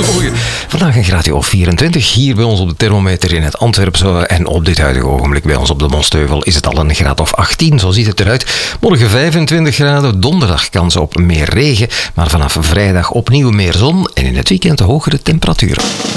Goedemorgen. Vandaag een graadje of 24 hier bij ons op de thermometer in het Antwerpse. En op dit huidige ogenblik bij ons op de Monsteuvel is het al een graad of 18. Zo ziet het eruit. Morgen 25 graden. Donderdag kans op meer regen. Maar vanaf vrijdag opnieuw meer zon. En in het weekend hogere temperaturen.